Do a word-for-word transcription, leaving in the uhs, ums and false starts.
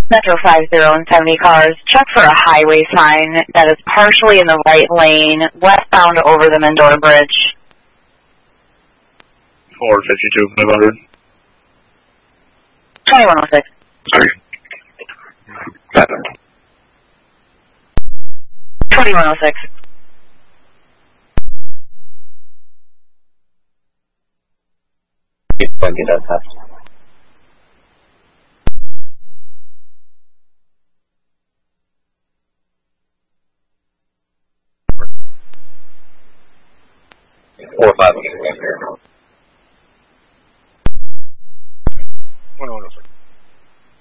Metro five zero and seventy cars, check for a highway sign that is partially in the right lane, westbound over the Mendota Bridge. four fifty-two, five hundred. twenty-one oh six. Sorry. twenty-one oh six. Get that test. Four five.